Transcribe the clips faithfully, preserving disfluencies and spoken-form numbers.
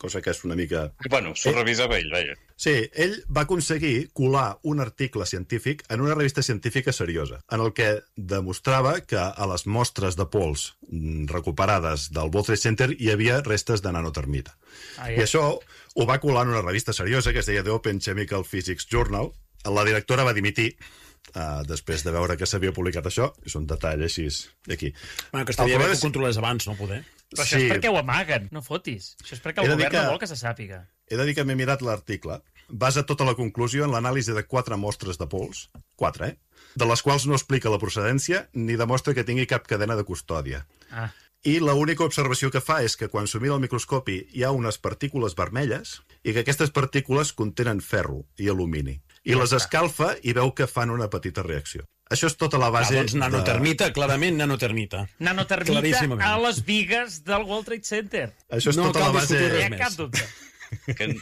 cosa que és una mica... Bueno, s'ho revisava ell, veia. Sí, ell va aconseguir colar un article científic en una revista científica seriosa, en el que demostrava que a les mostres de pols recuperades del World Trade Center hi havia restes de nanotermita. Ah, ja. I això ho va colar en una revista seriosa que es deia The Open Chemical Physics Journal. La directora va dimitir Uh, després de veure que s'havia publicat això. És un detall així aquí. Bueno, que estaria bé que ho controlés abans, no poder. Però això sí. És perquè ho amaguen, no fotis. Això és perquè el govern que... no vol que se sàpiga. He de dir que m'he mirat l'article. Basa tota la conclusió en l'anàlisi de quatre mostres de pols, quatre, eh? De les quals no explica la procedència ni demostra que tingui cap cadena de custòdia. Ah. I l'única observació que fa és que quan s'ho mira al microscopi hi ha unes partícules vermelles i que aquestes partícules contenen ferro i alumini. I les escalfa i veu que fan una petita reacció. Això és tota la base... Ah, doncs nanotermita, de... clarament nanotermita. Nanotermita a les bigues del World Trade Center. Això és no tota la base... No hi ha cap dubte. Que...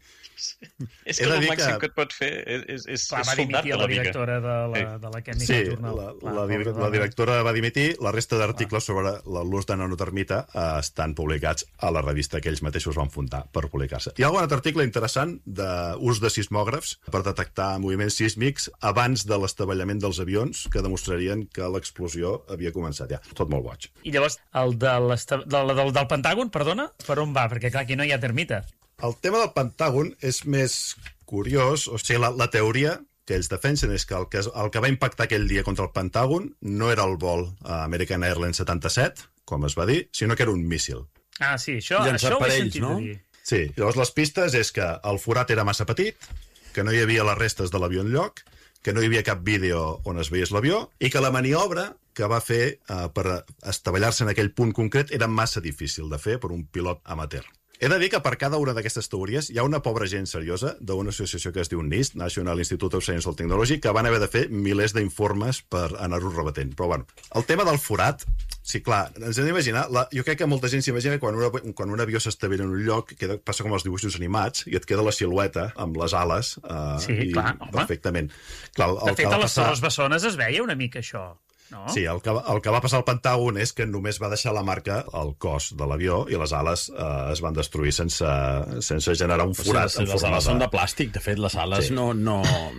És que el màxim que... que et pot fer és, és, Clar, és va dimitir la directora de la, de la Chemical sí, Journal. La, la, la, la directora va dimitir. La resta d'articles sobre l'ús de nanotermita eh, estan publicats a la revista que ells mateixos van fundar per publicar-se. Hi ha algun altre article interessant d'ús de sismògrafs per detectar moviments sísmics abans de l'estavellament dels avions que demostrarien que l'explosió havia començat ja. Tot molt boig. I llavors, el de del, del, del Pentàgon, perdona, per on va? Perquè clar, aquí no hi ha termita. El tema del Pentàgon és més curiós, o sigui, la, la teoria que ells defensen és que el, que el que va impactar aquell dia contra el Pentàgon no era el vol American Airlines setanta-set, com es va dir, sinó que era un míssil. Ah, sí, això, això ho he sentit no? dir. Sí, llavors les pistes és que el forat era massa petit, que no hi havia les restes de l'avió enlloc, que no hi havia cap vídeo on es veiés l'avió i que la maniobra que va fer eh, per estavellar-se en aquell punt concret era massa difícil de fer per un pilot amateur. He de dir que per cada una d'aquestes teories hi ha una pobra gent seriosa d'una associació que es diu NIST, National Institute of Science and Technology, que van haver de fer milers d'informes per anar-ho rebatent. Però bueno, el tema del forat, sí, clar, ens hem d'imaginar, la, jo crec que molta gent s'imagina quan, una, quan un avió s'estavella en un lloc, queda, passa com els dibuixos animats, i et queda la silueta amb les ales. Uh, sí, i, clar, home. Perfectament. Clar, el, de fet, el a les passar... Torres Bessones es veia una mica això. No? Sí, el que, el que va passar al Pentàgon és que només va deixar la marca al cos de l'avió i les ales eh, es van destruir sense, sense generar un forat. Sí, les, les ales de... són de plàstic, de fet, les ales sí. no, no,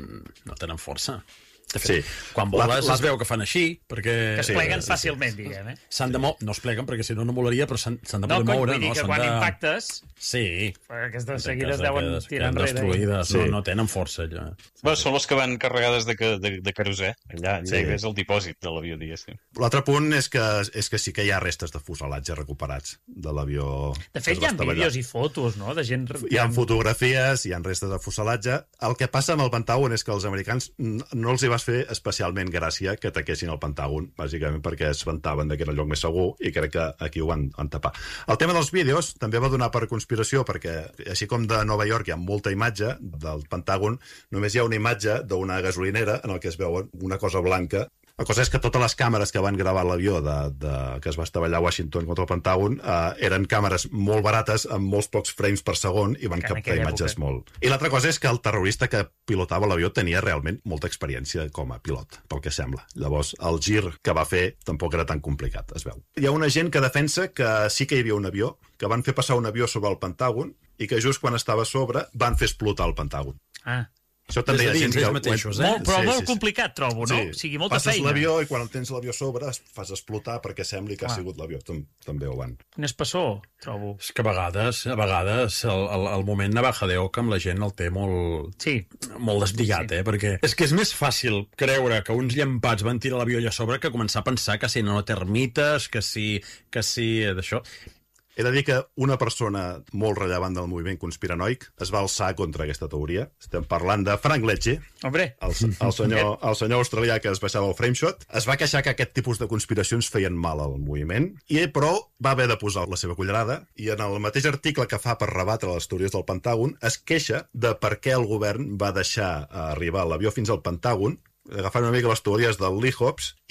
no tenen força. De fet, sí. Quan voles la, la... es veu que fan així, perquè... Que es pleguen sí, fàcilment, sí. diguem, eh? S'han de mo... No es pleguen, perquè si no, no volaria, però s'han de no, poder moure. No, vull dir que quan de... impactes... Sí. Aquestes seguides deuen que, tirar que enrere. Destruïdes, sí. no, no tenen força, allò. Bueno, són les que van carregades de, de, de querosè. Allà, allà sí. és el dipòsit de l'avió, diguéssim. L'altre punt és que, és que sí que hi ha restes de fuselatge recuperats de l'avió. De fet, hi ha vídeos i fotos, no?, de gent... Hi ha fotografies, hi ha restes de fuselatge. El que passa amb el Pentàgon és que els americans no els hi va fer especialment gràcia que ataquessin el Pentàgon, bàsicament perquè es vantaven que era el lloc més segur i crec que aquí ho van, van tapar. El tema dels vídeos també va donar per conspiració perquè, així com de Nova York hi ha molta imatge del Pentàgon, només hi ha una imatge d'una gasolinera en el que es veu una cosa blanca. La cosa és que totes les càmeres que van gravar l'avió de, de, que es va estavellar a Washington contra el Pentàgon eh, eren càmeres molt barates amb molts pocs frames per segon i van captar imatges època. molt. I l'altra cosa és que el terrorista que pilotava l'avió tenia realment molta experiència com a pilot, pel que sembla. Llavors, el gir que va fer tampoc era tan complicat, es veu. Hi ha una gent que defensa que sí que hi havia un avió, que van fer passar un avió sobre el Pentàgon i que just quan estava a sobre van fer explotar el Pentàgon. Ah. Això també hi ha gent que... Mateixos, eh? molt, però sí, molt sí, sí. complicat, trobo, no? Sí. O sigui, molta Passes feina. l'avió i quan el tens l'avió a sobre fas explotar perquè sembli que ah. ha sigut l'avió. També ho van. Quin espessor, trobo. És que a vegades, a vegades el, el, el moment navaja de oca amb la gent el té molt, sí. molt desbrigat, sí. eh? Perquè és que és més fàcil creure que uns llampats van tirar l'avió allà a sobre que començar a pensar que si no termites, que si, que si d'això... He de dir que una persona molt rellevant del moviment conspiranoic es va alçar contra aquesta teoria. Estem parlant de Frank Lecce, Hombre. El, el, senyor, el senyor australià que es baixava el frameshot. Es va queixar que aquest tipus de conspiracions feien mal al moviment, i però va haver de posar la seva cullerada, i en el mateix article que fa per rebatre les teories del Pentàgon es queixa de per què el govern va deixar arribar l'avió fins al Pentàgon, agafant una mica les teories del Lee Hobbs, i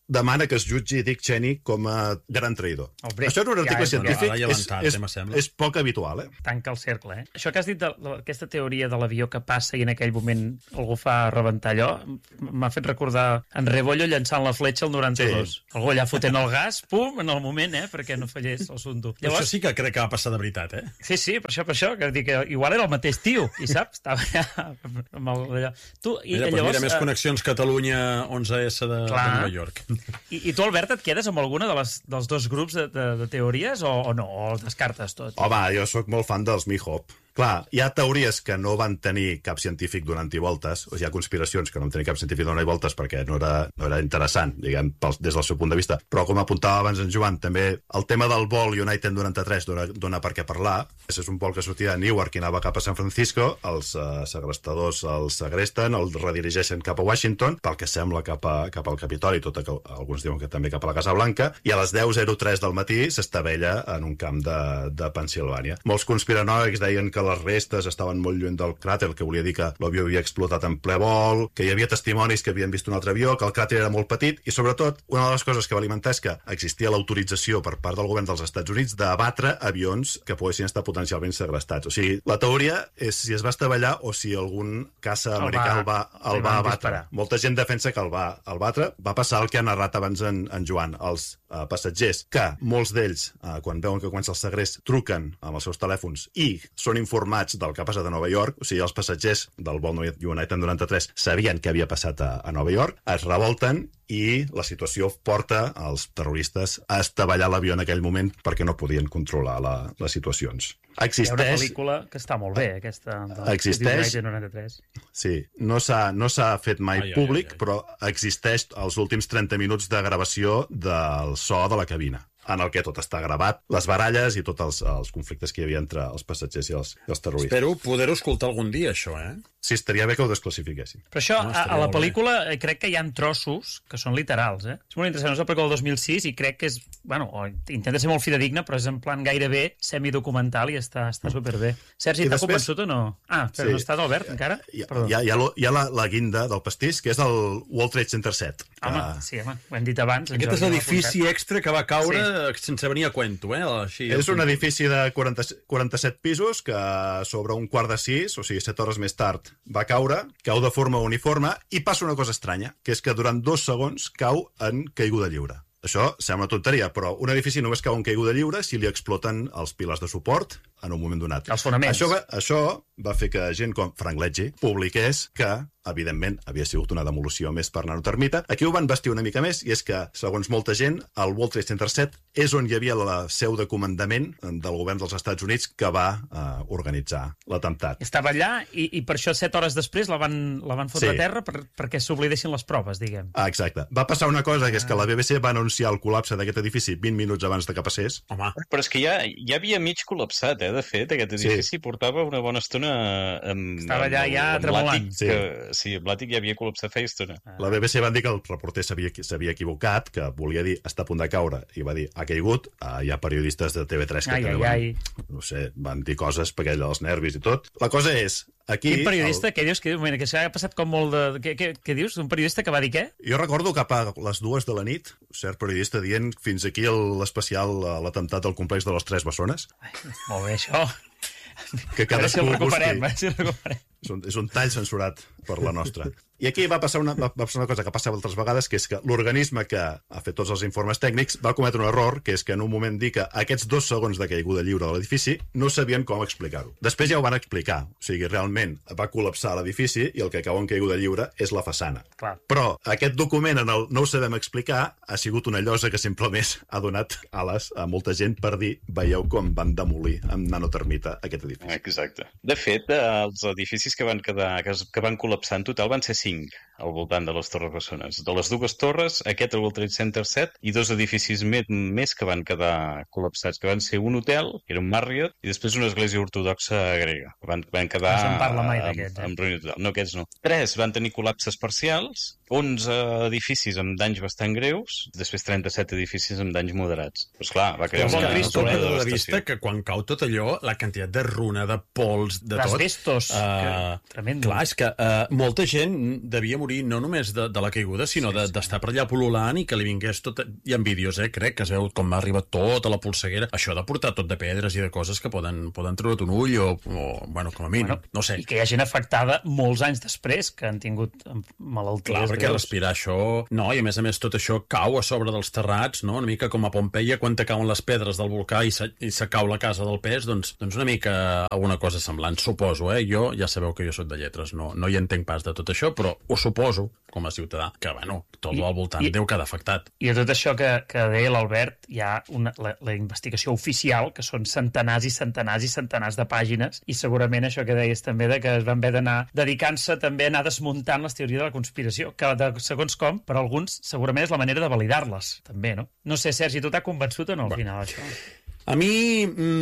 demana que es jutgi Dick Cheney com a gran traïdor. Hombre, Això en un article ja és científic una- és, ja és, me sembla. és poc habitual, eh? Tanca el cercle, eh? Això que has dit, de, de, aquesta teoria de l'avió que passa i en aquell moment algú fa rebentar allò, m'ha fet recordar en Rebollo llançant la fletxa al noranta-dos. Sí. Algú allà fotent el gas, pum, en el moment, eh? Perquè no fallés l'assumpte. Llavors... Això sí que crec que va passar de veritat, eh? Sí, sí, per això, per això, que dic que igual era el mateix tio, i saps? Estava allà amb el, allà. Tu, i, Mira, doncs llavors, mira, més eh, connexions Catalunya onze essa de, de Clar. Nova York. I, I tu, Albert, et quedes amb alguna de les, dels dos grups de, de, de teories o, o no? O descartes tot? Home, jo sóc molt fan dels Mihop. Clar, hi ha teories que no van tenir cap científic donant-hi voltes, o sigui, hi ha conspiracions que no van tenir cap científic donant-hi voltes perquè no era, no era interessant, diguem, pel, des del seu punt de vista. Però, com apuntava abans en Joan, també el tema del vol United noranta-tres dona, dona per què parlar. Aquest és un vol que sortia de Newark i anava cap a San Francisco, els uh, segrestadors els segresten, el redirigeixen cap a Washington, pel que sembla cap, a, cap al Capitoli, tot que alguns diuen que també cap a la Casa Blanca, i a les deu zero tres del matí s'estavella en un camp de, de Pensilvània. Molts conspiranoics deien que les restes estaven molt lluny del cràter, el que volia dir que l'avió havia explotat en ple vol, que hi havia testimonis que havien vist un altre avió, que el cràter era molt petit, i sobretot, una de les coses que va alimentar és que existia l'autorització per part del govern dels Estats Units d'abatre avions que poguessin estar potencialment segrestats. O sigui, la teoria és si es va estavellar o si algun caça El americà va- el va, el el va van abatre. disparar. Molta gent defensa que el va, el batre. Va passar el que ha narrat abans en, en Joan, els uh, passatgers, que molts d'ells, uh, quan veuen que comença el segrest, truquen amb els seus telèfons i són informats del que ha passat a Nova York. O sigui, els passatgers del vol United noranta-tres sabien què havia passat a, a Nova York, es revolten i la situació porta els terroristes a estavellar l'avió en aquell moment perquè no podien controlar la, les situacions. Hi ha una Existeix... pel·lícula que està molt bé, aquesta. De, Existeix. United noranta-tres. Sí, no s'ha no s'ha fet mai Ai, ai, públic, ai, ai. però existeix els últims trenta minuts de gravació del so de la cabina, en el que tot està gravat, les baralles i tots els, els conflictes que hi havia entre els passatgers i els, i els terroristes. Espero poder-ho escoltar algun dia, això, eh? Sí, estaria bé que ho desclassifiquessin. Però això, No, a, estaria a la molt bé. pel·lícula, eh, crec que hi ha trossos que són literals, eh? És molt interessant, és la pel·lícula del dos mil sis i crec que és, bueno, o intenta ser molt fidedigna, però és en plan gairebé semidocumental i està, està superbé. Sergi, I t'ha després- convençut o no? Ah, però Sí. no està d'Albert, encara? Hi ha, Perdó. hi ha, hi ha, lo- hi ha la, la guinda del pastís, que és el World Trade Center set. Home, que sí, home, ho hem dit abans. en Aquest és Jordi m'ha l'edifici apuntat. extra que va caure sense venir a cuento, eh? Així, És un edifici de quaranta, quaranta-set pisos que sobre un quart de sis, o sigui, set hores més tard, va caure, cau de forma uniforme i passa una cosa estranya, que és que durant dos segons cau en caiguda lliure. Això sembla tonteria, però un edifici només cau en caiguda lliure si li exploten els pilars de suport en un moment donat. Els fonaments. Això va, això va fer que gent com Frank Ledge publiqués que, evidentment, havia sigut una demolició més per nanotermita. Aquí ho van vestir una mica més, i és que, segons molta gent, el World Trade Center set és on hi havia la seu de comandament del govern dels Estats Units que va eh, organitzar l'atemptat. Estava allà i, i per això set hores després la van, la van fotre Sí. a terra per, perquè s'oblidessin les proves, diguem. Ah, exacte. Va passar una cosa, que és que la B B C va anunciar el col·lapse d'aquest edifici vint minuts abans de que passés. Home, Però és que ja, ja havia mig col·lapsat, eh, de fet, aquest edifici Sí. portava una bona estona amb... Estava amb allà el- ja amb tremolant. l'àtic, Sí. Que, sí, amb l'àtic ja havia col·lapsat feia estona. La B B C van dir que el reporter s'havia s'havia equivocat, que volia dir està a punt de caure, i va dir ha caigut. Uh, hi ha periodistes de T V tres que Ai, també ai, van, no sé, van dir coses per aquell dels nervis i tot. La cosa és, aquí... Quin periodista? El... Què dius? Que, mira, que s'ha passat com molt de... Què, què, què dius? Un periodista que va dir què? Jo recordo cap a les dues de la nit, cert periodista dient fins aquí el- l'especial, eh, l'atemptat del complex de les Tres Bessones, Ai, molt bé, això. que A veure si cadascú el recuperem, busqui. a veure si el recuperem. És un, és un tall censurat per la nostra. I aquí va passar una, va passar una cosa que passa altres vegades, que és que l'organisme que ha fet tots els informes tècnics va cometre un error, que és que en un moment dir que aquests dos segons de caiguda lliure de l'edifici no sabien com explicar-ho. Després ja ho van explicar. O sigui, realment va col·lapsar l'edifici i el que cau en caiguda lliure és la façana. Clar. Però aquest document en el no ho sabem explicar ha sigut una llosa que simplement ha donat ales a molta gent per dir veieu com van demolir amb nanotermita aquest edifici. Exacte. De fet, eh, els edificis que van quedar, que, es, que van col·lapsar en total van ser cinc al voltant de les Torres Bessones. De les dues torres, aquest, el World Trade Center set, i dos edificis més, més que van quedar col·lapsats, que van ser un hotel, que era un Marriott, i després una església ortodoxa grega. Van, van quedar No se'n parla mai amb, d'aquests, eh? amb ruïna total. No, aquests no. Tres van tenir col·lapses parcials, onze edificis amb danys bastant greus, després trenta-set edificis amb danys moderats. Però, esclar, va crear Bon una, Cristo, una de la devastació. vista que quan cau tot allò, la quantitat de runa, de pols, de tot... L'asbestos, eh, que- tremendo. Clar, és que uh, molta gent devia morir no només de, de la caiguda, sinó sí, d'estar de, per allà pol·lulant i que li vingués tot... Hi ha vídeos, eh, crec, que es veu com va arribar tot a la polseguera. Això de portar tot de pedres i de coses que poden, poden treure't un ull o, o, bueno, com a mínim, bueno, no sé. I que hi ha gent afectada molts anys després que han tingut malalties. Clar, perquè greus. Respirar això... No, i a més a més tot això cau a sobre dels terrats, no? Una mica com a Pompeia, quan te cauen les pedres del volcà i se, i se cau la casa del pes, doncs, doncs una mica alguna cosa semblant, suposo, eh? Jo, ja sabeu que jo soc de lletres, no, no hi entenc pas de tot això, però ho suposo, com a ciutadà, que, bueno, tot I, al voltant i, deu quedar afectat. I de tot això que, que deia l'Albert, hi ha una, la, la investigació oficial, que són centenars i centenars i centenars de pàgines, i segurament això que deies també, de que es van haver d'anar dedicant-se també a anar desmuntant les teories de la conspiració, que de segons com, per alguns, segurament és la manera de validar-les, també, no? No sé, Sergi, tu t'ha convençut o no, al bueno. final, això? A mi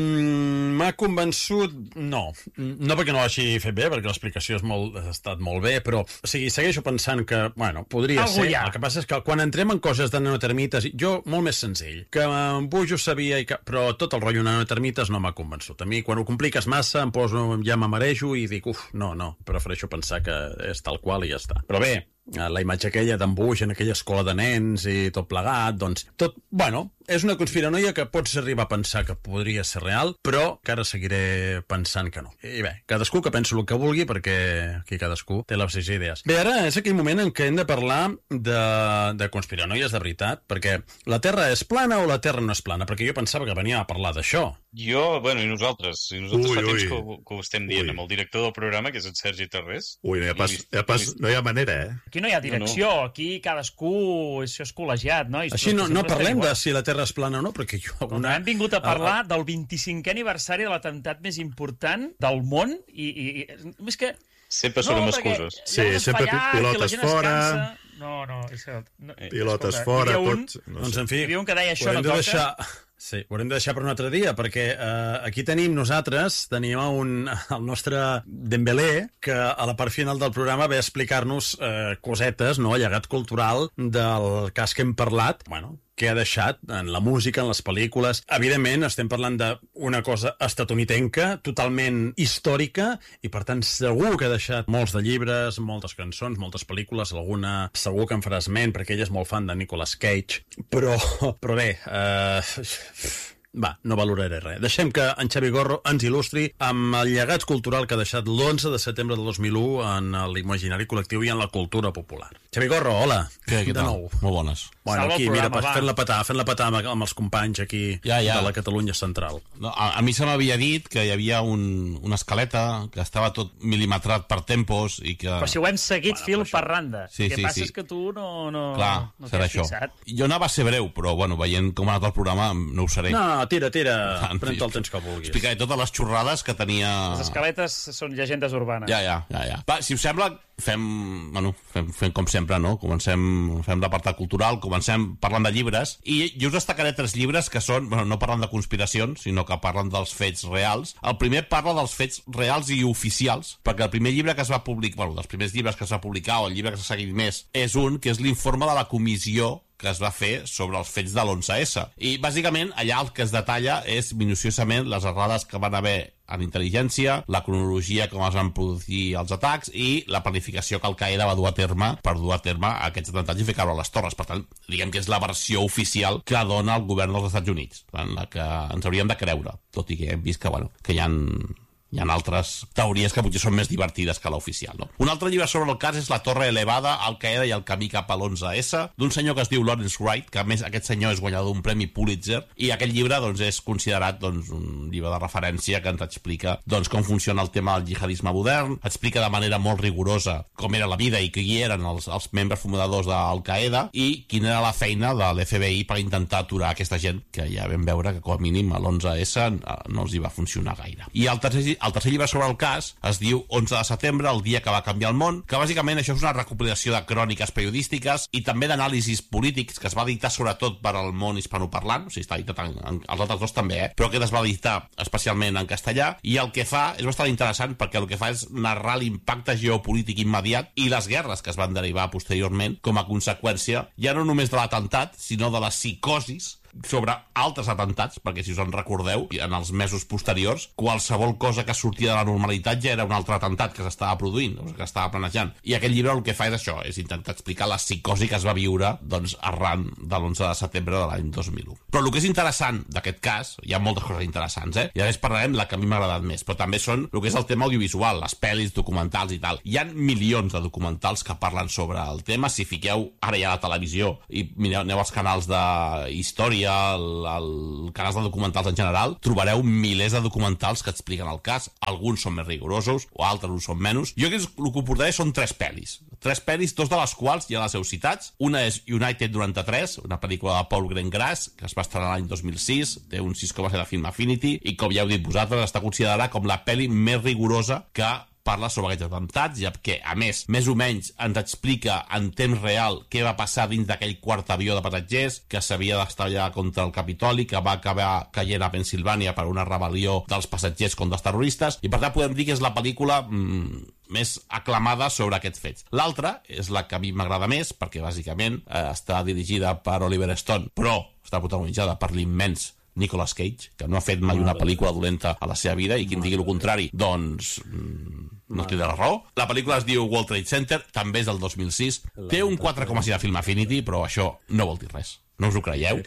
mm, m'ha convençut... No, no perquè no l'hagi fet bé, perquè l'explicació ha estat molt bé, però o sigui, segueixo pensant que, bueno, podria Algú ser. Ja. El que passa és que quan entrem en coses de nanotermites, jo, molt més senzill, que en Buix ho sabia, i que, però tot el rotllo nanotermites no m'ha convençut. A mi, quan ho compliques massa, em poso, ja m'amarejo i dic, uf, no, no, prefereixo pensar que és tal qual i ja està. Però bé, la imatge aquella d'en Buix en aquella escola de nens i tot plegat, doncs, tot, bueno, és una conspiranoia que pots arribar a pensar que podria ser real, però que ara seguiré pensant que no. I bé, cadascú que pensi el que vulgui, perquè aquí cadascú té les seves idees. Bé, ara és aquell moment en què hem de parlar de, de conspiranoies de veritat, perquè la Terra és plana o la Terra no és plana? Perquè jo pensava que venia a parlar d'això. Jo, bueno, i nosaltres. I nosaltres ui, fa temps que ho, que ho estem dient ui. amb el director del programa, que és en Sergi Tarrés. Ui, no hi ha pas, hi ha pas, no hi ha manera, eh? Aquí no hi ha direcció, no, no. Aquí cadascú, això és col·legiat, no? I així no, no parlem de si la Terra és plana o no, perquè jo... Una... Hem vingut a parlar ah, del vint-i-cinquè aniversari de l'atemptat més important del món i... i, i és que... Sempre són no, amb excuses. Sí, sempre pilotes fora... No, no, és que... No, pilotes escolta, fora, un, tots... No doncs, en fi, hi havia un que deia això no toca... Deixar... Sí, ho haurem de deixar per un altre dia, perquè eh, aquí tenim nosaltres, tenim un, el nostre Dembélé, que a la part final del programa ve a explicar-nos eh, cosetes, no?, llegat cultural del cas que hem parlat, bueno, que ha deixat en la música, en les pel·lícules. Evidentment, estem parlant d'una cosa estatunidenca, totalment històrica, i per tant segur que ha deixat molts de llibres, moltes cançons, moltes pel·lícules, alguna segur que en farà esment, perquè ell és molt fan de Nicolas Cage, però, però bé... Eh... Va, no valoraré res. Deixem que en Xavi Gorro ens il·lustri amb el llegat cultural que ha deixat l'onze de setembre del dos mil u en l'imaginari col·lectiu i en la cultura popular. Xavi Gorro, hola. Què, què de tal? Nou. Molt bones. Bueno, aquí, mira, fent-la petar, fent-la petar amb, amb els companys aquí ja, ja. de la Catalunya central. No, a, a mi se m'havia dit que hi havia un, una escaleta que estava tot mil·limetrat per tempos i que... Però si ho hem seguit bueno, fil per randa. Sí, el que sí, passa sí. és que tu no, no, Clar, no serà t'has això. fixat. Jo anava a ser breu, però bueno, veient com ha anat el programa no ho seré. No, tira, tira, pren el temps que vulguis. Explicaré totes les xorrades que tenia... Les escaletes són llegendes urbanes. Ja, ja, ja, ja. Va, si us sembla, fem, bueno, fem, fem com sempre, no? Comencem, fem l'apartat cultural, comencem parlant de llibres, i jo us destacaré tres llibres que són, bueno, no parlen de conspiracions, sinó que parlen dels fets reals. El primer parla dels fets reals i oficials, perquè el primer llibre que es va publicar, bueno, dels primers llibres que es va publicar, o el llibre que s'ha seguit més, és un, que és l'informe de la comissió que es va fer sobre els fets de l'onze esse. I, bàsicament, allà el que es detalla és minuciosament les errades que van haver en intel·ligència, la cronologia com es van produir els atacs i la planificació que Al-Qaeda va dur a terme per dur a terme aquests atemptats i fer caure les torres. Per tant, diguem que és la versió oficial que dona el govern dels Estats Units, en la que ens hauríem de creure, tot i que hem vist que, bueno, que hi ha... Hi ha altres teories que potser són més divertides que l'oficial, no? Un altre llibre sobre el cas és La Torre Elevada, Al-Qaeda i el camí cap a l'onze esse, d'un senyor que es diu Lawrence Wright, que a més aquest senyor és guanyador d'un premi Pulitzer, i aquest llibre doncs, és considerat doncs, un llibre de referència que ens explica doncs, com funciona el tema del jihadisme modern, explica de manera molt rigorosa com era la vida i qui eren els, els membres fundadors d'Al-Qaeda i quina era la feina de l'F B I per intentar aturar aquesta gent, que ja vam veure que com a mínim a l'onze esse no els hi va funcionar gaire. I el tercer El tercer llibre sobre el cas es diu onze de setembre, el dia que va canviar el món, que bàsicament això és una recopilació de cròniques periodístiques i també d'anàlisis polítics que es va dictar sobretot per al món hispanoparlant, o sigui, està dictat en, en, els altres dos també, eh? Però aquest es va dictar especialment en castellà, i el que fa és bastant interessant perquè el que fa és narrar l'impacte geopolític immediat i les guerres que es van derivar posteriorment com a conseqüència ja no només de l'atemptat, sinó de les psicosis sobre altres atentats, perquè si us en recordeu, en els mesos posteriors, qualsevol cosa que sortia de la normalitat ja era un altre atemptat que s'estava produint, o que estava planejant. I aquest llibre el que fa és això, és intentar explicar la psicosi que es va viure doncs, arran de l'onze de setembre de l'any dos mil u. Però el que és interessant d'aquest cas, hi ha moltes coses interessants, eh? I ara parlarem la que a mi m'ha agradat més, però també són el que és el tema audiovisual, les pel·lis, documentals i tal. Hi ha milions de documentals que parlen sobre el tema. Si fiqueu ara ja a la televisió i mireu, aneu als canals de història, el, el canals de documentals en general, trobareu milers de documentals que expliquen el cas. Alguns són més rigorosos o altres ho són menys. Jo que el que ho portaré són tres pel·lis. Tres pel·lis, dos de les quals ja les heu citats. Una és United noranta-tres, una pel·lícula de Paul Greengrass, que es va estrenar l'any dos mil sis, té un sis coma set de Film Affinity, i com ja heu dit vosaltres, està considerada com la pel·li més rigorosa que parla sobre aquests atemptats, ja que, a més, més o menys ens explica en temps real què va passar dins d'aquell quart avió de passatgers que s'havia d'estallar contra el Capitoli, que va acabar caient a Pensilvània per una rebel·lió dels passatgers contra els terroristes, i per tant podem dir que és la pel·lícula mmm, més aclamada sobre aquests fets. L'altra és la que a mi m'agrada més, perquè bàsicament eh, està dirigida per Oliver Stone, però està protagonitzada per l'immens Nicolas Cage, que no ha fet mai una pel·lícula dolenta a la seva vida, i qui en digui el contrari, doncs no té de la raó. La pel·lícula es diu World Trade Center, també és del dos mil sis, té un quatre coma sis de Film Affinity, però això no vol dir res. No us ho creieu?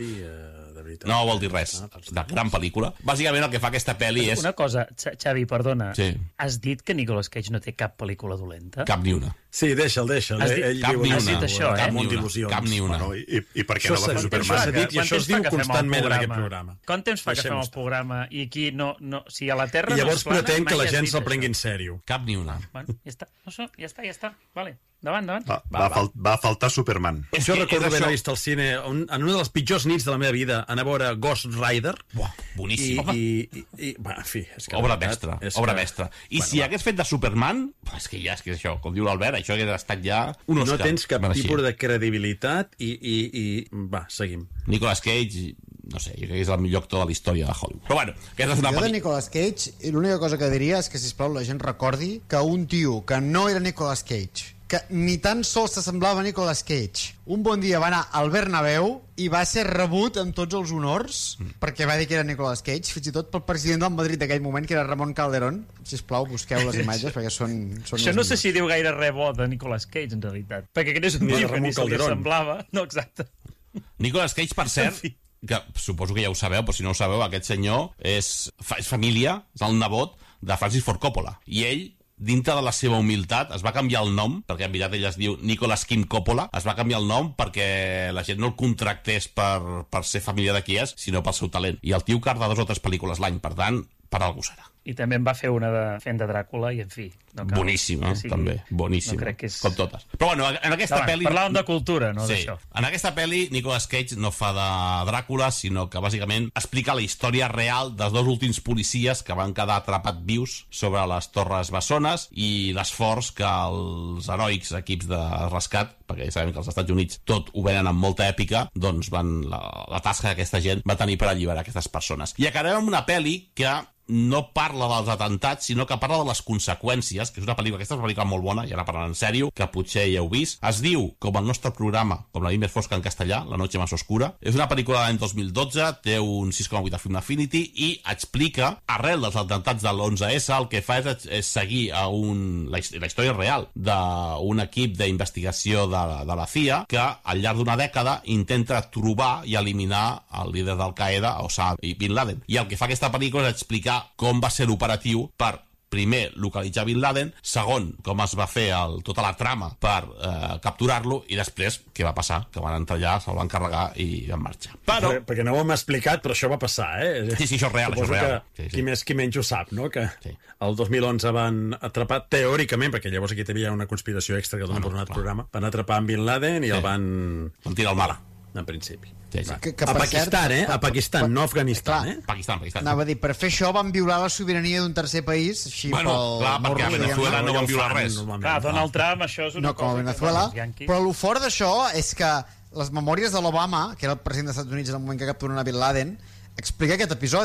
No vol dir res. De gran pel·lícula. Bàsicament el que fa aquesta pel·li és... Una cosa, Xavi, perdona. Sí. Has dit que Nicolas Cage no té cap pel·lícula dolenta? Cap ni una. Sí, deixa'l, deixa'l. Has dit, Ell cap diu, ni has una. dit això, cap eh? ni una. Cap ni una. Bueno, i, I per què Això no va fer s'ha- Superman? això s'ha dit i això es diu constantment en aquest programa. Quant temps fa que fem Deixem-ho el estar. programa i aquí no... no si a la Terra I no llavors és plana, pretén que mai la has gent dit se'l això. prengui en sèrio. Cap ni una. Bueno, ja està. No, so, ja està, ja està. Vale. Davant, davant. Va, va, va, fal va faltar Superman. Jo que recordo és haver això. vist al cine un, en una de les pitjors nits de la meva vida, anar a veure Ghost Rider. Buah, I, boníssim. i, i, i, va, en fi, és que Obra la veritat mestra, és obra que- mestra. I Bueno, si va. hagués fet de Superman, és que ja és que és això, com diu l'Albert, això hagués estat ja un No Oscar. tens cap Mereixia. tipus de credibilitat i, i, i... Va, seguim. Nicolas Cage, no sé, jo crec que és el millor actor de la història de Hollywood. Però bueno, aquesta és una Jo de pel·lícula... Nicolas Cage, i l'única cosa que diria és que, sisplau, la gent recordi que un tio que no era Nicolas Cage, que ni tan sols s'assemblava a Nicolas Cage, un bon dia va anar al Bernabéu i va ser rebut amb tots els honors mm. perquè va dir que era Nicolas Cage, fins i tot pel president del Madrid d'aquell moment, que era Ramon Calderón. Sisplau, busqueu les imatges perquè són, són Això les no sé millors. si diu gaire res bo de Nicolas Cage, en realitat. Perquè aquest és un Ni de tio que Ramon ni se li Calderón. semblava. No, exacte. Nicolas Cage, per cert, que suposo que ja ho sabeu, però si no ho sabeu, aquest senyor és, fa, és família, és el nebot de Francis Ford Coppola. I ell, dintre de la seva humilitat, es va canviar el nom, perquè en veritat ell es diu Nicolas Kim Coppola, es va canviar el nom perquè la gent no el contractés per, per ser família de qui és, sinó pel seu talent. I el tio carda dos o tres pel·lícules l'any, per tant, per algú serà. I també en va fer una de fent de Dràcula i, en fi... No cal Boníssima, que sigui- també. Boníssima. No crec que és... Com totes. Però bueno, en aquesta Davant, pel·li... parlàvem de cultura, no Sí. d'això. En aquesta pel·li, Nicolas Cage no fa de Dràcula, sinó que bàsicament explica la història real dels dos últims policies que van quedar atrapats vius sobre les Torres Bessones i l'esforç que els heroics equips de rescat, perquè ja sabem que els Estats Units tot ho venen amb molta èpica, doncs van, la, la tasca que aquesta gent va tenir per alliberar aquestes persones. I acabarem amb una pel·li que no parla dels atentats, sinó que parla de les conseqüències, que és una pel·lícula, aquesta és una pel·lícula molt bona, i ara parlant en sèrio, que potser ja heu vist. Es diu, com el nostre programa, com la nit més fosca en castellà, La noche más oscura. És una pel·lícula de l'any dos mil dotze, té un sis coma vuit de Film Affinity, i explica, arrel dels atentats de l'onze esse, el que fa és, és seguir a un, la, la història real d'un equip d'investigació de, de la C I A, que al llarg d'una dècada intenta trobar i eliminar el líder d'Al-Qaeda, Osama Bin Laden. I el que fa aquesta pel·lícula és explicar com va ser l'operatiu per, primer, localitzar Bin Laden, segon, com es va fer el, tota la trama per eh, capturar-lo, i després, què va passar? Que van entrar allà, se'l van carregar i van marxar. Però... Perquè, perquè no ho hem explicat, però això va passar, eh? Sí, sí, això és real, Suposo això és real. que Sí, sí. qui més qui menys ho sap, no? Que Sí. el dos mil onze van atrapar, teòricament, perquè llavors aquí hi havia una conspiració extra que donen per un altre programa, van atrapar en Bin Laden i Sí. el van... Van tirar el mar. En principi. Sí, sí. Que- que, a per Pakistan, cert, eh? per- A Pakistan, per- no a Afganistan, clar, eh? Pakistan, Pakistan. Anava a dir, per fer això van violar la sobirania d'un tercer país, així Bueno, pel... clar, perquè a morro, Venezuela diguem-ne. no van violar ho fan, res. normalment. Clar, Donald Trump, això és una No, com a cosa... Venezuela. Que, els Però el fort d'això és que les memòries de l'Obama, que era el president dels Estats Units en el moment que capturen a Bin Laden, explica aquest episodi.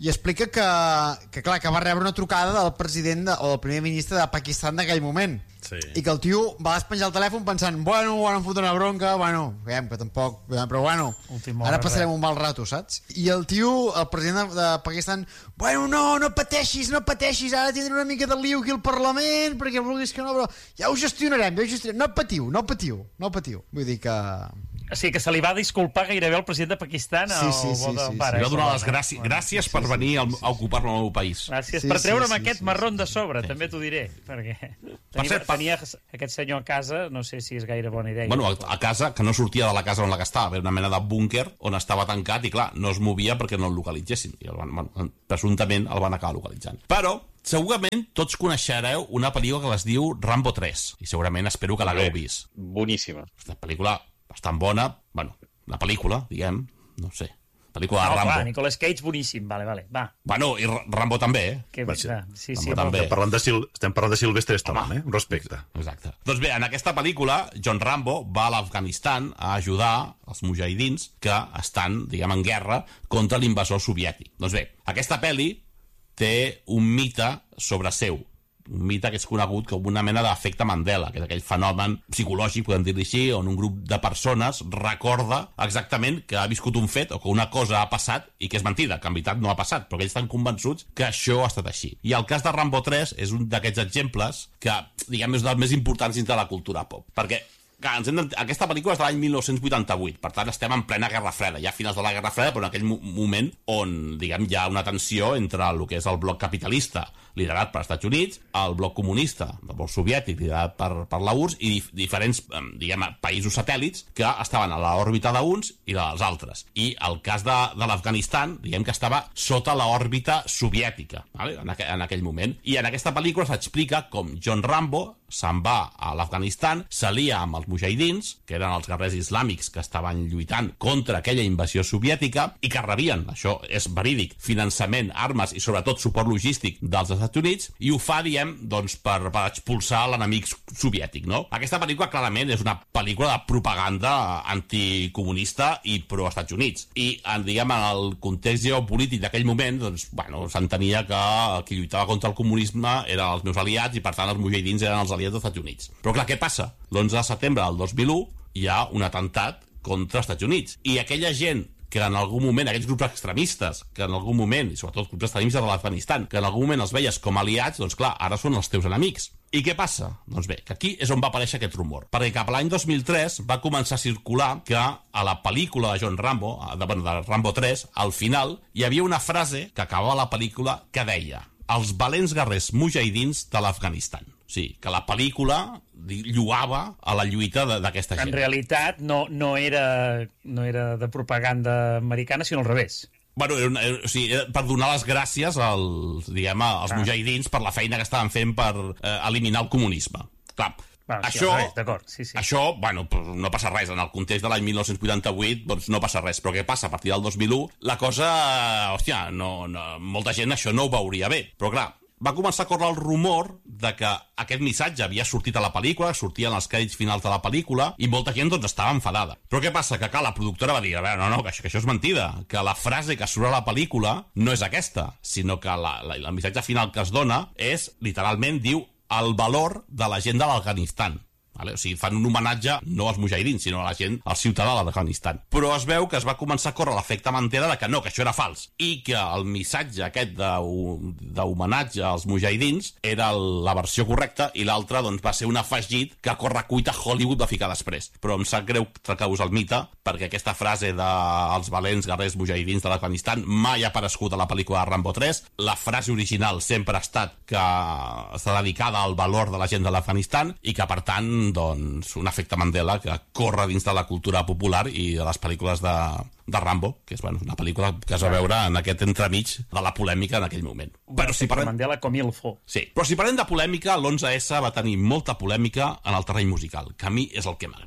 i explica que, que, clar, que va rebre una trucada del president de, o del primer ministre de Pakistan d'aquell moment. Sí. I que el tio va despenjar el telèfon pensant, bueno, ara em foten una bronca, bueno, veiem que tampoc, però bueno, Última ara hora, passarem res. un mal rato, saps? I el tio, el president de, de Pakistan, bueno, no, no pateixis, no pateixis, ara tindré una mica de liu aquí al Parlament, perquè vulguis que no, però ja ho gestionarem, ja ho gestionarem. No patiu, no patiu, no patiu. Vull dir que... O sigui, que se li va disculpar gairebé al president de Pakistan. Sí, sí, o, sí, o de, sí, pare, Li va donar les no? gràcies, gràcies per venir al- a ocupar el meu país. Gràcies Sí, per sí, treure'm sí, aquest sí, marron de sobre, també t'ho diré, perquè tenia, cert, pa- tenia aquest senyor a casa, no sé si és gaire bona idea. Bueno, a, a casa, que no sortia de la casa on la que estava, era una mena de búnquer on estava tancat i, clar, no es movia perquè no el localitzessin. I el van, bueno, presumptament el van acabar localitzant. Però, segurament, tots coneixereu una pel·lícula que es diu Rambo tres, i segurament espero que l'hagueu vist. Boníssima. Aquesta pel·lícula bastant bona, bueno, la pel·lícula, diguem, no sé, pel·lícula de No, Rambo. clar, Nicolas Cage, boníssim, vale, vale, va. Bueno, i R- Rambo també, eh? Que, Va, sí. va, sí, sí, Rambo Rambo. també. Estem parlant de, Sil estem parlant de Sylvester Stallone, Home. eh? Un respecte. Exacte. Doncs bé, en aquesta pel·lícula, John Rambo va a l'Afganistan a ajudar els mujahidins que estan, diguem, en guerra contra l'invasor soviètic. Doncs bé, aquesta pel·li té un mite sobre seu, un mite que és conegut com una mena d'efecte Mandela, que és aquell fenomen psicològic, podem dir-li així, on un grup de persones recorda exactament que ha viscut un fet o que una cosa ha passat i que és mentida, que en veritat no ha passat, però que ells estan convençuts que això ha estat així. I el cas de Rambo tres és un d'aquests exemples que, diguem, és dels més importants dins de la cultura pop, perquè clar, ens hem de... aquesta pel·lícula és de l'any mil nou-cents vuitanta-vuit, per tant estem en plena Guerra Freda, ja a finals de la Guerra Freda, però en aquell mo moment on, diguem, hi ha una tensió entre el que és el bloc capitalista, liderat per Estats Units, el bloc comunista, el bloc soviètic, liderat per, per la U R S S, i dif diferents, diguem, països satèl·lits que estaven a l'òrbita d'uns i dels altres. I el cas de, de l'Afganistan, diguem que estava sota l'òrbita soviètica, vale? en, aqu en aquell moment. I en aquesta pel·lícula s'explica com John Rambo se'n va a l'Afganistan, s'alia amb els mujahidins, que eren els guerrers islàmics que estaven lluitant contra aquella invasió soviètica i que rebien, això és verídic, finançament, armes i sobretot suport logístic dels Estats Units, i ho fa, diem, doncs, per, per expulsar l'enemic soviètic, no? Aquesta pel·lícula clarament és una pel·lícula de propaganda anticomunista i pro-Estats Units. I, en, diguem, en el context geopolític d'aquell moment, doncs, bueno, s'entenia que qui lluitava contra el comunisme eren els meus aliats i, per tant, els mujahidins eren els aliats dels Estats Units. Però, clar, què passa? L'onze de setembre del dos mil u hi ha un atemptat contra els Estats Units. I aquella gent que en algun moment, aquests grups extremistes, que en algun moment, i sobretot grups extremistes de l'Afganistan, que en algun moment els veies com aliats, doncs clar, ara són els teus enemics. I què passa? Doncs bé, que aquí és on va aparèixer aquest rumor. Perquè cap a l'any dos mil tres va començar a circular que a la pel·lícula de John Rambo, de, bueno, de Rambo tres, al final hi havia una frase que acabava la pel·lícula que deia: els valents guerrers mujahidins de l'Afganistan. O sigui, que la pel·lícula lloava a la lluita d'aquesta gent. En realitat no, no, era, no era de propaganda americana, sinó al revés. Bueno, era una, era, o sigui, era per donar les gràcies als, diguem, als ah. mujahidins per la feina que estaven fent per eh, eliminar el comunisme. Clar, Bueno, sí, això, d'acord, sí, sí. això, bueno, no passa res. En el context de l'any mil nou-cents vuitanta-vuit, doncs no passa res. Però què passa? A partir del dos mil u, la cosa, hòstia, no, no, molta gent això no ho veuria bé. Però clar, va començar a córrer el rumor de que aquest missatge havia sortit a la pel·lícula, sortien els crèdits finals de la pel·lícula, i molta gent doncs estava enfadada. Però què passa? Que clar, la productora va dir, a veure, no, no, que això, que això és mentida, que la frase que surt a la pel·lícula no és aquesta, sinó que la, la, el missatge final que es dona és, literalment, diu el valor de la gent de l'Afganistan. Vale? O sigui, fan un homenatge no als mujahidins, sinó a la gent, al ciutadà de l'Afganistan. Però es veu que es va començar a córrer l'efecte Mandela de que no, que això era fals, i que el missatge aquest d'homenatge als mujahidins era la versió correcta i l'altre doncs, va ser un afegit que a correcuita Hollywood va ficar després. Però em sap greu trencar-vos el mite, perquè aquesta frase dels valents guerrers mujahidins de l'Afganistan mai ha aparegut a la pel·lícula de Rambo tres. La frase original sempre ha estat que està dedicada al valor de la gent de l'Afganistan i que, per tant, doncs, un efecte Mandela que corre dins de la cultura popular i de les pel·lícules de, de Rambo, que és bueno, una pel·lícula que es va veure en aquest entremig de la polèmica en aquell moment. Però si parlem... Mandela com il fo. Sí, però si parlem de polèmica, l'onze essa va tenir molta polèmica en el terreny musical, que a mi és el que m'agrada.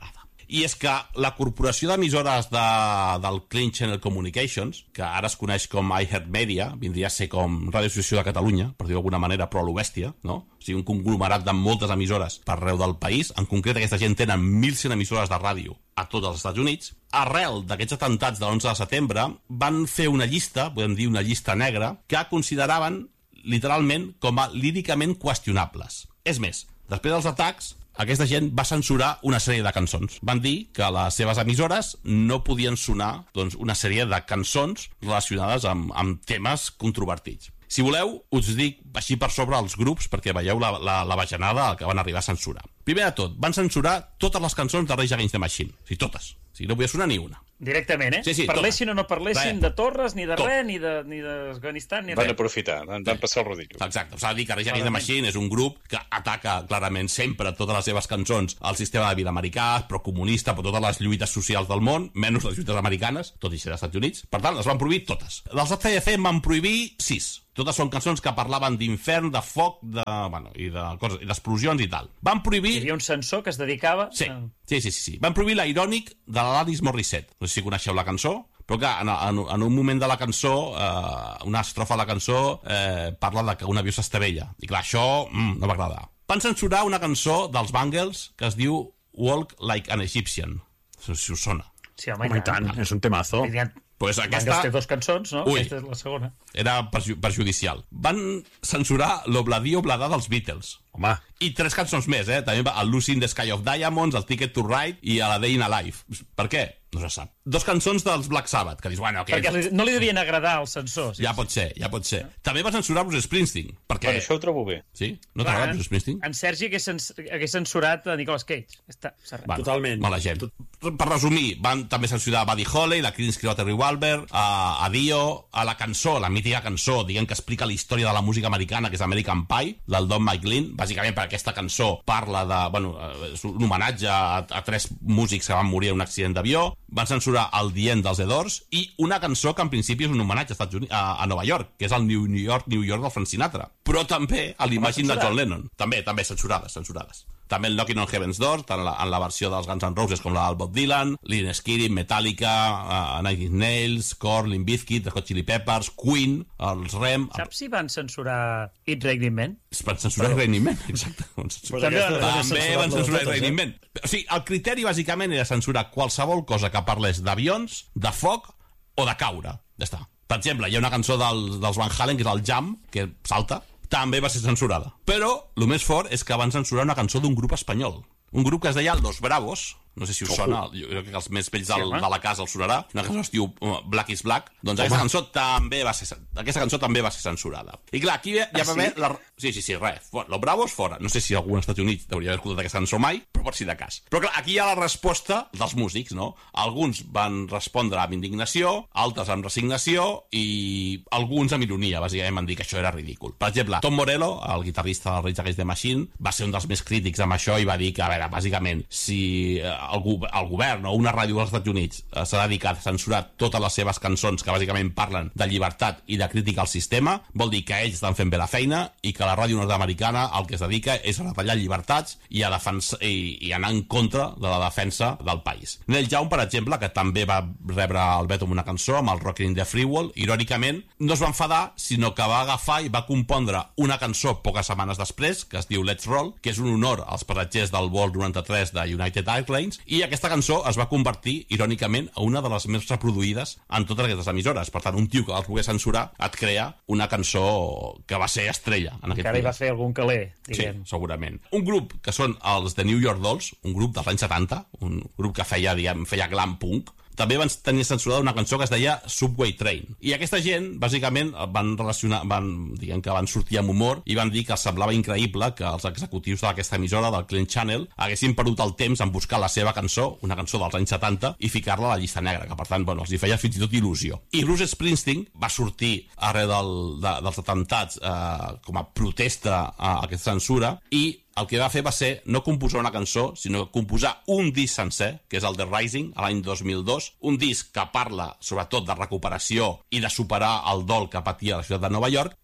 i és que la corporació d'emissores de, del Clean Channel Communications, que ara es coneix com iHeartMedia, vindria a ser com Ràdio Associació de Catalunya, per dir-ho d'alguna manera, però a lo bèstia, no? O sigui, un conglomerat de moltes emissores per arreu del país. En concret, aquesta gent tenen mil cent emissores de ràdio a tots els Estats Units. Arrel d'aquests atemptats de l'onze de setembre, van fer una llista, podem dir una llista negra, que consideraven literalment com a líricament qüestionables. És més, després dels atacs, aquesta gent va censurar una sèrie de cançons. Van dir que les seves emissores no podien sonar doncs, una sèrie de cançons relacionades amb, amb temes controvertits. Si voleu, us dic així per sobre els grups perquè veieu la, la, la bajanada que van arribar a censurar. Primer de tot, van censurar totes les cançons de Rage Against the Machine. O sigui, totes. O sigui, no podia sonar ni una. Directament, eh? Sí, sí, parlessin tot. o no parlessin Res. de Torres, ni de Tot. res, ni de, ni d'Afganistan, ni Van res. aprofitar, van, van passar el ridícul. Exacte, s'ha de dir que Rage Against the Machine és un grup que ataca clarament sempre totes les seves cançons al sistema de vida americà, procomunista, per totes les lluites socials del món, menys les lluites americanes, tot i ser dels Estats Units. Per tant, les van prohibir totes. Dels A C D C en van prohibir sis. Totes són cançons que parlaven d'infern, de foc, de, bueno, i de coses, i d'explosions i tal. Van prohibir... Hi havia un censor que es dedicava... Sí, a... sí, sí, sí, sí. Van prohibir la Ironic de l'Alanis Morissette. No sé si coneixeu la cançó, però clar, en, en, en un moment de la cançó, eh, una estrofa de la cançó eh, parla de que un avió s'estavella. I clar, això mm, no va agradar. Van censurar una cançó dels Bangles que es diu Walk Like an Egyptian. No sé si us sona. Sí, home, Home, i tant, és un temazo. I tant. Pues Aquesta... aquesta té dos cançons, no? Ui. Aquesta és la segona. era perju perjudicial. Van censurar l'Obladí Obladà dels Beatles. Home. I tres cançons més, eh? També el Lucy in the Sky of Diamonds, el Ticket to Ride i a la Day in a Life. Per què? No se sap. Dos cançons dels Black Sabbath, que dius, bueno, okay, Perquè li, no li devien agradar als censors. ja pot ser, ja pot ser. També va censurar Bruce Springsteen. Perquè... Bueno, això ho trobo bé. Sí? No t'agrada Bruce Springsteen? En Sergi hagués, cens hagués censurat a Nicolas Cage. Està, Va, Totalment. Mala gent. Per resumir, van també censurar Buddy Holly, la Creedence Clearwater Revolver, a, a Dio, a la cançó, la mítica cançó, diguem que explica la història de la música americana, que és American Pie, del Don Mike Lynn, bàsicament perquè aquesta cançó parla de, bueno, és un homenatge a, a tres músics que van morir en un accident d'avió. Van censurar el The End dels The Doors i una cançó que en principi és un homenatge als Estats Units, a, a Nova York, que és el New York, New York del Frank Sinatra. Però també a l'Imagine de John Lennon. També, també censurades, censurades. També el Knocking on Heaven's Door, tant en la, en la versió dels Guns N' Roses com la del Bob Dylan, Limp Bizkit, Metallica, uh, Nine Inch Nails, Korn, Limp Bizkit, The Hot Chili Peppers, Queen, els Rem... Saps si van censurar It's Raining Men? Es van censurar i Raining Man, exacte. Pues També aquesta van- és També van censurar i totes, Raining Man. O sigui, el criteri bàsicament era censurar qualsevol cosa que parlés d'avions, de foc o de caure. Ja està. Per exemple, hi ha una cançó dels, dels Van Halen, que és el Jam, que salta, també va ser censurada. Però el més fort és que van censurar una cançó d'un grup espanyol. Un grup que es deia Los Bravos, no sé si us Ojo. sona, jo crec que els més vells del, home. de la casa els sonarà, una cançó es diu uh, Black is Black, doncs aquesta cançó també va ser aquesta cançó també va ser censurada. I clar, aquí ja va haver... La... Sí, sí, sí, res. Los Bravos fora. No sé si algú als Estats Units hauria d'haver escoltat aquesta cançó mai, però per si de cas. Però clar, aquí hi ha la resposta dels músics, no? Alguns van respondre amb indignació, altres amb resignació i alguns amb ironia, bàsicament van dir que això era ridícul. Per exemple, Tom Morello, el guitarrista del Rage Against the Machine, va ser un dels més crítics amb això i va dir que, a veure, bàsicament, si el, go el govern o una ràdio dels Estats Units eh, s'ha dedicat a censurar totes les seves cançons que bàsicament parlen de llibertat i de crítica al sistema, vol dir que ells estan fent bé la feina i que la ràdio nord-americana el que es dedica és a retallar llibertats i a, defensar, i, i anar en contra de la defensa del país. Neil Young, per exemple, que també va rebre el veto amb una cançó, amb el Rockin' in the Free World, irònicament, no es va enfadar, sinó que va agafar i va compondre una cançó poques setmanes després, que es diu Let's Roll, que és un honor als passatgers del vol noranta-tres de United Airlines, i aquesta cançó es va convertir, irònicament, a una de les més reproduïdes en totes aquestes emissores. Per tant, un tio que els pogués censurar et crea una cançó que va ser estrella en aquest Encara hi va dies. fer algun caler, diguem. Sí, segurament. Un grup que són els The New York Dolls, un grup dels anys setanta, un grup que feia, diguem, feia glam punk, també van tenir censurada una cançó que es deia Subway Train. I aquesta gent, bàsicament, van relacionar, van, diguem que van sortir amb humor i van dir que els semblava increïble que els executius d'aquesta emissora, del Clean Channel, haguessin perdut el temps en buscar la seva cançó, una cançó dels anys setanta, i ficar-la a la llista negra, que per tant, bueno, els hi feia fins i tot il·lusió. I Bruce Springsteen va sortir arreu del, de, dels atemptats eh, com a protesta a aquesta censura i el que va fer va ser no composar una cançó, sinó composar un disc sencer, que és el The Rising, a l'any dos mil dos, un disc que parla sobretot de recuperació i de superar el dol que patia la ciutat de Nova York, i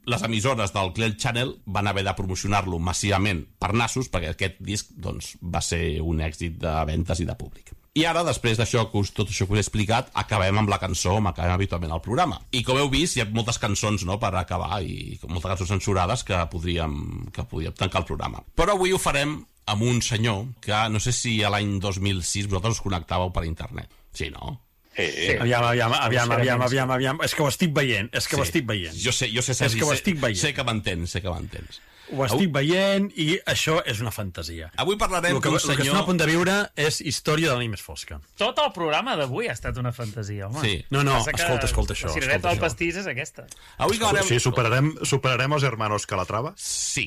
les emissores del Clear Channel van haver de promocionar-lo massivament per nassos, perquè aquest disc doncs, va ser un èxit de ventes i de públic. I ara, després d'això, tot això que us he explicat, acabem amb la cançó, com acabem habitualment al programa. I com heu vist, hi ha moltes cançons, no?, per acabar, i moltes cançons censurades que podríem, que podríem tancar el programa. Però avui ho farem amb un senyor que, no sé si a l'any dos mil sis vosaltres us connectàveu per internet. Sí, no? Sí. Aviam, aviam, aviam, aviam, aviam, aviam. És que ho estic veient, és que sí. ho estic veient. Jo sé, jo sé, Sergi, és que ho estic veient. Sé que m'entens, sé que m'entens. Ho estic veient i això és una fantasia. Avui parlarem d'un senyor... El que estem a punt de viure és història de la nit més fosca. Tot el programa d'avui ha estat una fantasia, home. Sí. No, no, escolta, escolta això. La cirereta del pastís és aquesta. Avui acabarem... Sí, superarem, superarem els hermanos Calatrava? Sí.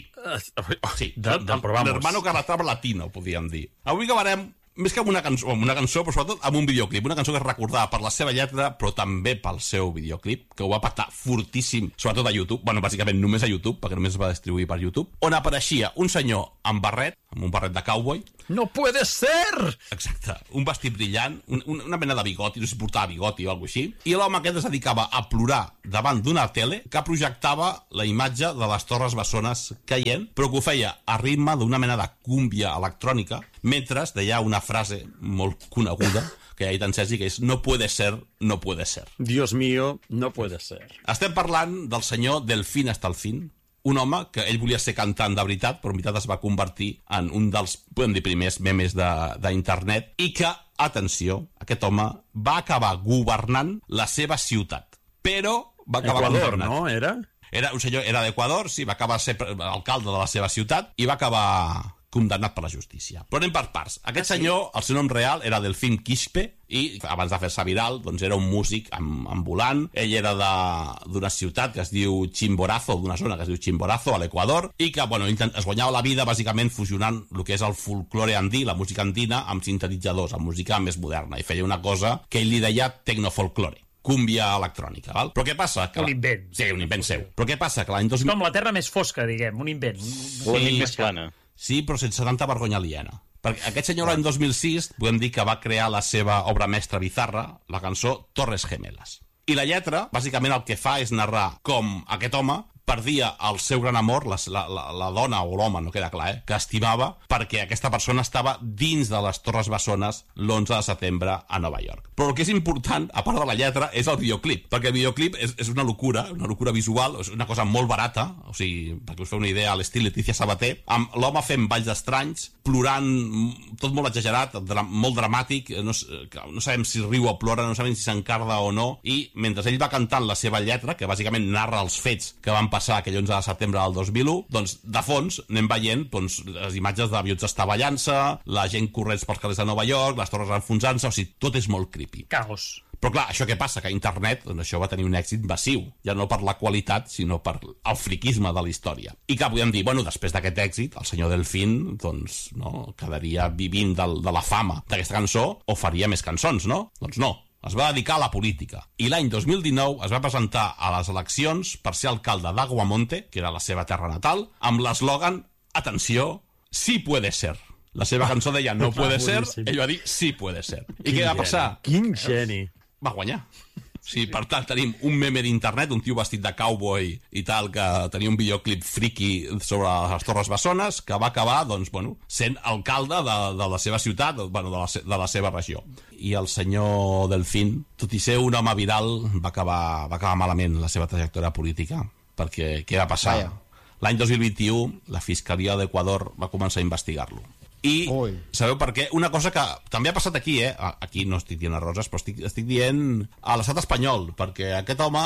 Sí, de, de, però vamos. L'hermano Calatrava latino, podríem dir. Avui acabarem... Més que amb una cançó, amb una cançó, però sobretot amb un videoclip. Una cançó que es recordava per la seva lletra, però també pel seu videoclip, que ho va patar fortíssim, sobretot a YouTube. Bueno, bàsicament només a YouTube, perquè només es va distribuir per YouTube, on apareixia un senyor amb barret, amb un barret de cowboy. No puede ser! Exacte. Un vestit brillant, un, una mena de bigoti, no sé si portava bigoti o alguna així. I l'home aquest es dedicava a plorar davant d'una tele que projectava la imatge de les Torres Bessones caient, però que ho feia a ritme d'una mena de cúmbia electrònica, mentre deia una frase molt coneguda que ja he dit en Sergi, que és no puede ser, no puede ser. Dios mío, no puede ser. Estem parlant del senyor Delfín hasta el fin, un home que ell volia ser cantant de veritat, però en veritat es va convertir en un dels, podem dir, primers memes d'internet, i que, atenció, aquest home va acabar governant la seva ciutat. Però va acabar Equador, governant. no? Era? Era un senyor, era d'Equador, sí, va acabar ser alcalde de la seva ciutat i va acabar condemnat per la justícia. Però anem per parts. Aquest ah, sí? senyor, el seu nom real era Delfín Quispe, i abans de fer-se viral, doncs era un músic ambulant. Ell era d'una ciutat que es diu Chimborazo, d'una zona que es diu Chimborazo, a l'Equador, i que, bueno, es guanyava la vida bàsicament fusionant el que és el folklore andí, la música andina, amb sintetitzadors, amb música més moderna, i feia una cosa que ell li deia tecnofolklore, cúmbia electrònica, val? Però què passa? Que un invent. Sí, un invent seu. Però què passa? Que l'any dos mil... Com la terra més fosca, diguem, un invent. Sí, sí, més plana. Sí, però sense tanta vergonya aliena. Perquè aquest senyor l'any dos mil sis podem dir que va crear la seva obra mestra bizarra, la cançó Torres Gemelas. I la lletra, bàsicament el que fa és narrar com aquest home perdia el seu gran amor, la, la, la dona o l'home, no queda clar, eh, que estimava, perquè aquesta persona estava dins de les Torres Bessones l'onze de setembre a Nova York. Però el que és important, a part de la lletra, és el videoclip, perquè el videoclip és, és una locura, una locura visual, és una cosa molt barata, o sigui, perquè us feu una idea, a l'estil Letícia Sabater, amb l'home fent balls estranys, plorant, tot molt exagerat, dra molt dramàtic, no, no sabem si riu o plora, no sabem si s'encarda o no, i mentre ell va cantant la seva lletra, que bàsicament narra els fets que van passar aquell onze de setembre del dos mil u, doncs de fons anem veient doncs, les imatges d'avions estavellant-se, la gent corrents pels carrers de Nova York, les torres enfonsant-se, o sigui, tot és molt creepy. Caos. Però clar, això què passa? Que a internet doncs, això va tenir un èxit massiu, ja no per la qualitat, sinó per el friquisme de la història. I que podem dir, bueno, després d'aquest èxit, el senyor Delfín doncs, no, quedaria vivint del, de la fama d'aquesta cançó o faria més cançons, no? Doncs no. Es va dedicar a la política. I l'any dos mil dinou es va presentar a les eleccions per ser alcalde d'Aguamonte, que era la seva terra natal, amb l'eslògan, atenció, sí puede ser. La seva cançó deia no puede ser, ell va dir sí puede ser. I què va passar? Quin geni. Va guanyar. Sí, per tant, tenim un meme d'internet, un tio vestit de cowboy i tal, que tenia un videoclip friki sobre les Torres Bessones, que va acabar, doncs, bueno, sent alcalde de, de la seva ciutat, bueno, de la, de la seva regió. I el senyor Delfín, tot i ser un home viral, va acabar, va acabar malament la seva trajectòria política, perquè què va passar? L'any dos mil vint-i-u, la Fiscalia d'Equador va començar a investigar-lo. I Ui. Sabeu per què? Una cosa que també ha passat aquí, eh? Aquí no estic dient a Roses, però estic, estic dient a l'estat espanyol, perquè aquest home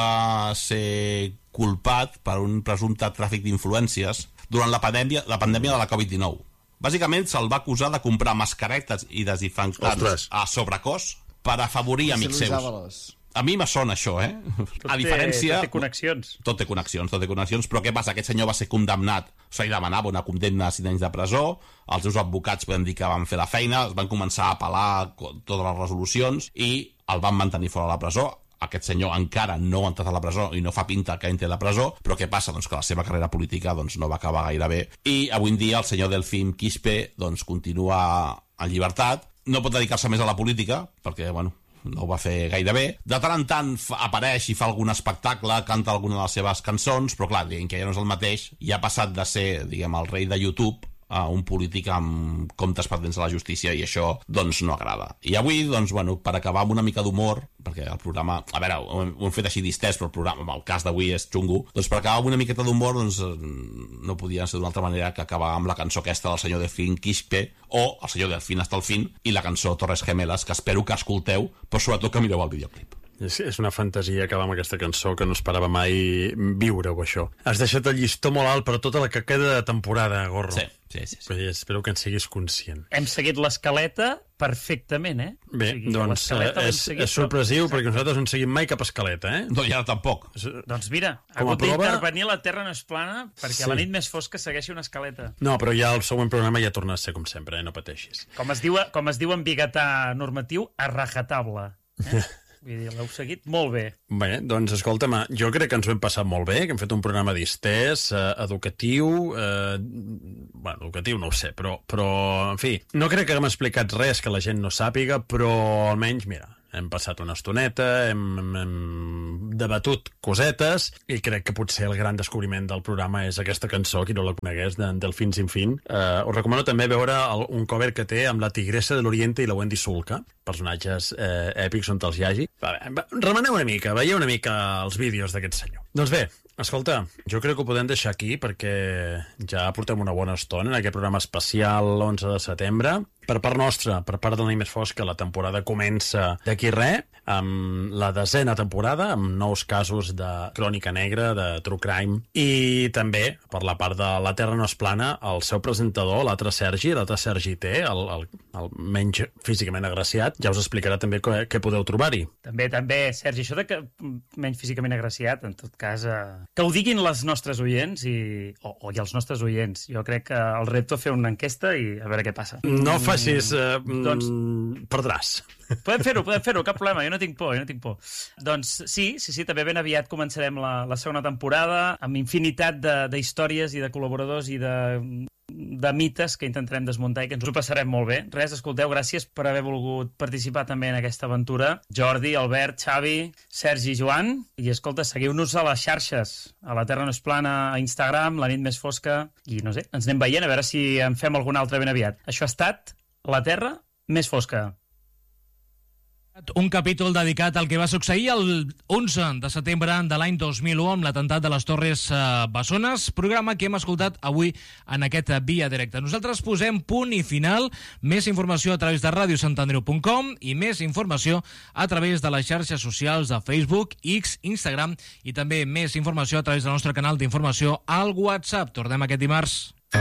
va ser culpat per un presumpte tràfic d'influències durant la pandèmia, la pandèmia de la covid dinou. Bàsicament se'l va acusar de comprar mascaretes i desinfectants a sobrecost per afavorir amics seus. A mi me sona això, eh? Tot a diferència... Té, tot té connexions. Tot té connexions, tot té connexions, però què passa? Aquest senyor va ser condemnat, o sigui, demanava una condemna a cinc anys de presó, els seus advocats podem dir que van fer la feina, es van començar a apel·lar totes les resolucions i el van mantenir fora de la presó. Aquest senyor encara no ha entrat a la presó i no fa pinta que entri a la presó, però què passa? Doncs que la seva carrera política doncs, no va acabar gaire bé. I avui en dia el senyor Delfín Quispe doncs, continua en llibertat, no pot dedicar-se més a la política, perquè, bueno, no ho va fer gaire bé. De tant en tant apareix i fa algun espectacle, canta alguna de les seves cançons, però clar, diguem que ja no és el mateix, i ha passat de ser, diguem, el rei de YouTube a un polític amb comptes pendents de la justícia, i això, doncs, no agrada. I avui, doncs, bueno, per acabar amb una mica d'humor, perquè el programa, a veure, ho hem, ho hem fet així distès, però el programa, el cas d'avui és xungo, doncs per acabar amb una miqueta d'humor, doncs, no podia ser d'una altra manera que acabar amb la cançó aquesta del senyor Delfín Quispe, o el senyor Delfín hasta el fin, i la cançó Torres Gemelas, que espero que escolteu, però sobretot que mireu el videoclip. És, és una fantasia acabar amb aquesta cançó que no esperava mai viure-ho, això. Has deixat el llistó molt alt per tota la que queda de temporada, Gorro. Sí, sí, sí. sí. Dir, espero que en siguis conscient. Hem seguit l'escaleta perfectament, eh? Bé, o sigui, doncs és, és sorpresiu, però... perquè nosaltres no en seguim mai cap escaleta, eh? No, i ara tampoc. Doncs mira, ha hagut prova... d'intervenir La Terra no és plana perquè Sí. la nit més fosca segueixi una escaleta. No, però ja el següent programa ja torna a ser com sempre, eh? No pateixis. Com es diu, com es diu en biguetà normatiu, a rajatable. Eh? Vull dir, l'heu seguit molt bé. Bé, doncs escolta'm, jo crec que ens ho hem passat molt bé, que hem fet un programa distès, eh, educatiu, eh, bueno, educatiu no ho sé, però, però, en fi, no crec que haguem explicat res que la gent no sàpiga, però almenys, mira, hem passat una estoneta, hem, hem, hem debatut cosetes, i crec que potser el gran descobriment del programa és aquesta cançó, qui no la conegués, de Delfín sin fin. Eh, us recomano també veure el, un cover que té amb la Tigressa de l'Oriente i la Wendy Sulca, personatges eh, èpics on te'ls hi hagi. Va, va, remeneu una mica, veieu una mica els vídeos d'aquest senyor. Doncs bé, escolta, jo crec que ho podem deixar aquí perquè ja portem una bona estona en aquest programa especial l'onze de setembre. Per part nostra, per part de la Nit Més Fosca, la temporada comença d'aquí res, amb la desena temporada, amb nous casos de crònica negra, de true crime, i també, per la part de La Terra no és plana, el seu presentador, l'altre Sergi, l'altre Sergi T, el, el, el menys físicament agraciat, ja us explicarà també què, què podeu trobar-hi. També, també, Sergi, això de que menys físicament agraciat, en tot cas, eh, que ho diguin les nostres oients i, o, o i els nostres oients. Jo crec que el repto fer una enquesta i a veure què passa. No facis... Eh, doncs... Perdràs. Podem fer-ho, podem fer-ho, cap problema, jo no tinc por, jo no tinc por. Doncs sí, sí, sí, també ben aviat començarem la, la segona temporada amb infinitat d'històries i de col·laboradors i de, de mites que intentarem desmuntar i que ens ho passarem molt bé. Res, escolteu, gràcies per haver volgut participar també en aquesta aventura. Jordi, Albert, Xavi, Sergi, Joan, i escolta, seguiu-nos a les xarxes, a La Terra no és plana, a Instagram, La Nit Més Fosca, i no sé, ens anem veient a veure si en fem alguna altra ben aviat. Això ha estat La Terra Més Fosca. Un capítol dedicat al que va succeir el onze de setembre de l'any dos mil u amb l'atemptat de les Torres Bessones, programa que hem escoltat avui en aquest Via Directa. Nosaltres posem punt i final, més informació a través de ràdio sant andreu punt com i més informació a través de les xarxes socials de Facebook, X, Instagram i també més informació a través del nostre canal d'informació al WhatsApp. Tornem aquest dimarts.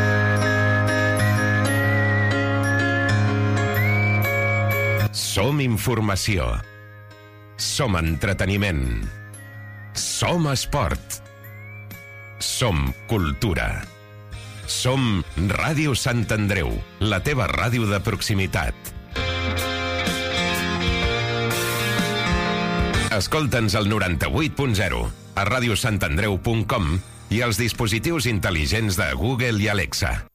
Som informació. Som entreteniment. Som esport. Som cultura. Som Ràdio Sant Andreu, la teva ràdio de proximitat. Escolta'ns al noranta-vuit punt zero, a radiosantandreu punt com i als dispositius intel·ligents de Google i Alexa.